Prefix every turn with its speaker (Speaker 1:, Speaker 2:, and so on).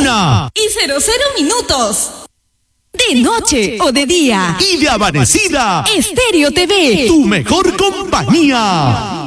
Speaker 1: 1
Speaker 2: y 00 minutos.
Speaker 3: De noche o de día.
Speaker 1: Y de amanecida.
Speaker 3: Estéreo TV.
Speaker 1: Tu mejor compañía.